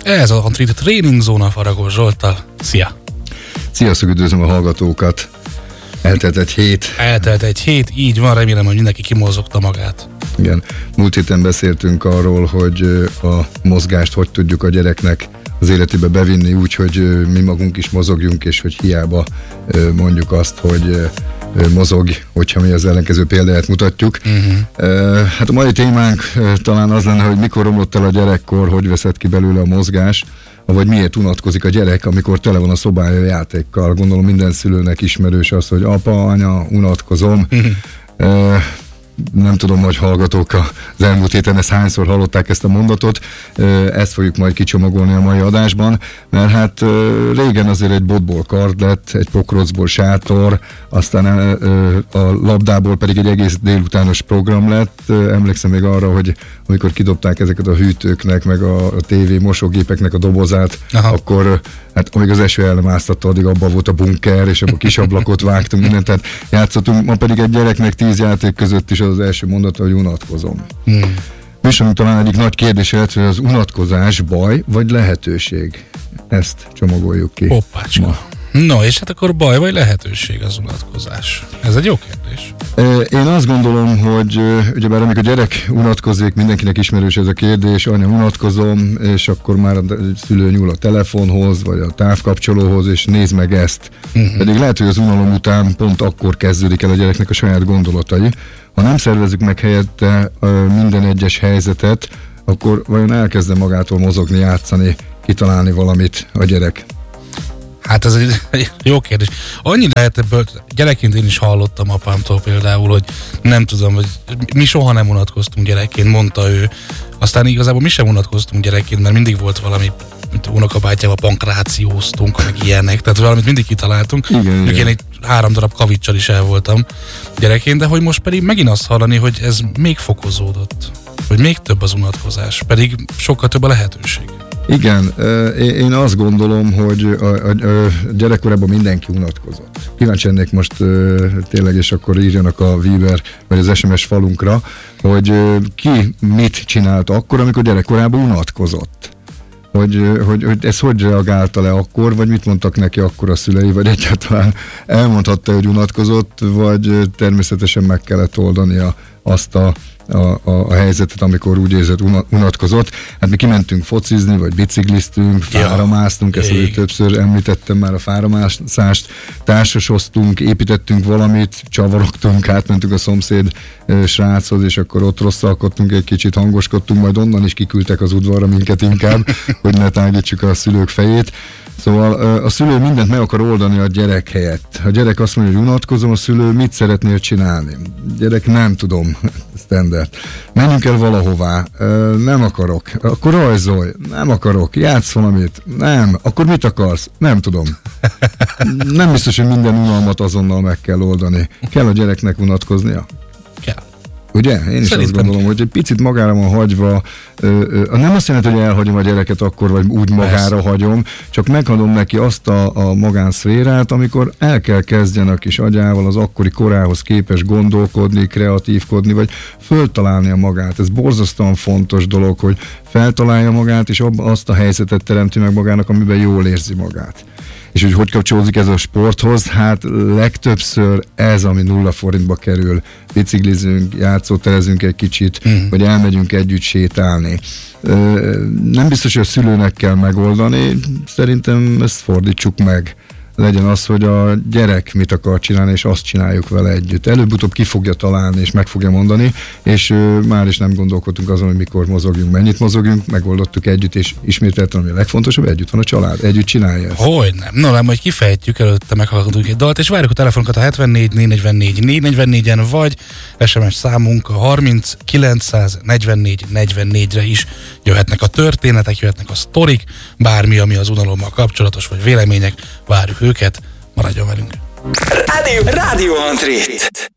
Ez az Antrit Training Zóna Faragó Zsolttal. Szia! Sziasztok, üdvözlöm a hallgatókat! Eltelt egy hét, így van, remélem, hogy mindenki kimozogta magát. Igen, múlt héten beszéltünk arról, hogy a mozgást hogy tudjuk a gyereknek az életébe bevinni úgy, hogy mi magunk is mozogjunk, és hogy hiába mondjuk azt, hogy mozog, hogyha mi az ellenkező példáját mutatjuk. Hát a mai témánk talán az lenne, hogy mikor romlott el a gyerekkor, hogy veszed ki belőle a mozgás, vagy miért unatkozik a gyerek, amikor tele van a szobája játékkal. Gondolom minden szülőnek ismerős az, hogy apa, anya, unatkozom. Nem tudom, hogy hallgatók az elmúlt héten ezt hányszor hallották ezt a mondatot. Ezt fogjuk majd kicsomagolni a mai adásban, mert hát régen azért egy botból kard lett, egy pokrocból sátor, aztán a labdából pedig egy egész délutános program lett. Emlékszem még arra, hogy amikor kidobták ezeket a hűtőknek, meg a tévé mosógépeknek a dobozát, akkor hát amíg az eső el nem áztatta, addig abban volt a bunker, és abban kis ablakot vágtunk, mindent, tehát játszottunk. Ma pedig egy gyereknek 10 játék között is az első mondata, hogy unatkozom. Műsorunk talán egyik nagy kérdés, hogy az unatkozás baj vagy lehetőség? Ezt csomagoljuk ki. Hoppácska. No, és hát akkor baj vagy lehetőség az unatkozás? Ez egy jó kérdés. Én azt gondolom, hogy ugyebár amikor a gyerek unatkozik, mindenkinek ismerős ez a kérdés, anya unatkozom, és akkor már a szülő nyúl a telefonhoz, vagy a távkapcsolóhoz, és nézd meg ezt. Pedig lehet, hogy az unalom után pont akkor kezdődik el a gyereknek a saját gondolatai. Ha nem szervezzük meg helyette minden egyes helyzetet, akkor vajon elkezdem magától mozogni, játszani, kitalálni valamit a gyerek? Hát ez egy jó kérdés. Annyi lehet ebből, gyerekként én is hallottam apámtól például, hogy nem tudom, hogy mi soha nem unatkoztunk gyerekként, mondta ő. Aztán igazából mi sem unatkoztunk gyerekként, mert mindig volt valami, mint unokabátyával pankrációztunk, meg ilyenek, tehát valamit mindig kitaláltunk. Igen. Én egy 3 darab kavicsal is el voltam gyerekként, de hogy most pedig megint azt hallani, hogy ez még fokozódott, hogy még több az unatkozás, pedig sokkal több a lehetőség. Igen, én azt gondolom, hogy a gyerekkorában mindenki unatkozott. Kíváncsi ennék most tényleg, és akkor írjanak a Viber vagy az SMS falunkra, hogy ki mit csinált akkor, amikor gyerekkorában unatkozott. Hogy ez hogy reagálta le akkor, vagy mit mondtak neki akkor a szülei, vagy egyáltalán elmondhatta, hogy unatkozott, vagy természetesen meg kellett oldania azt a helyzetet, amikor úgy érzett unatkozott. Hát mi kimentünk focizni, vagy bicikliztünk, fáramásztunk, ezt azért többször említettem már a fáramászást, társasoztunk, építettünk valamit, csavarogtunk, átmentünk a szomszéd sráchoz, és akkor ott rosszalkodtunk egy kicsit, hangoskodtunk, majd onnan is kiküldtek az udvarra minket inkább, hogy ne tágítsuk a szülők fejét. Szóval a szülő mindent meg akar oldani a gyerek helyett. A gyerek azt mondja, hogy unatkozom, a szülő mit szeretnél csinálni? Gyerek, nem tudom, standard. Menjünk el valahová, nem akarok. Akkor rajzolj, nem akarok. Játsz valamit, nem. Akkor mit akarsz? Nem tudom. Nem biztos, hogy minden unalmat azonnal meg kell oldani. Kell a gyereknek unatkoznia? Kell. Ugye? Én is azt gondolom, hogy egy picit magára van hagyva, nem azt jelenti, hogy elhagyom a gyereket akkor, vagy úgy magára hagyom, csak meghagyom neki azt a magánszférát, amikor el kell kezdjen a kis agyával az akkori korához képes gondolkodni, kreatívkodni, vagy föltalálni a magát. Ez borzasztóan fontos dolog, hogy feltalálja magát, és azt a helyzetet teremti meg magának, amiben jól érzi magát. És hogy kapcsolódik ez a sporthoz? Hát legtöbbször ez, ami 0 forintba kerül. Biciklizünk, játszóterezünk egy kicsit, vagy elmegyünk együtt sétálni. Nem biztos, hogy a szülőnek kell megoldani, szerintem ezt fordítsuk meg. Legyen az, hogy a gyerek mit akar csinálni, és azt csináljuk vele együtt. Előbb-utóbb ki fogja találni, és meg fogja mondani, és már is nem gondolkodtunk azon, hogy mikor mozogjunk, mennyit mozogjunk, megoldottuk együtt, és ismételten, ami a legfontosabb, együtt van a család, együtt csinálja ezt. Hogyne. No, nem, majd kifejtjük, előtte meghallgatunk egy dalt, és várjuk a telefonokat a 74 444 444-en, vagy SMS számunk a 30 944 44-re is jöhetnek a történetek, jöhetnek a sztorik, bármi, ami az unalommal kapcsolatos, vagy vélemények, várjuk őket, maradjon velünk. Rádió Antrit.